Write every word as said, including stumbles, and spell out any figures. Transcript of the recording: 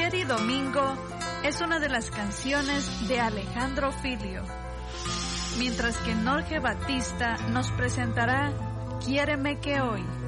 Mujer y Domingo es una de las canciones de Alejandro Filio, mientras que Norge Batista nos presentará Quiéreme que hoy.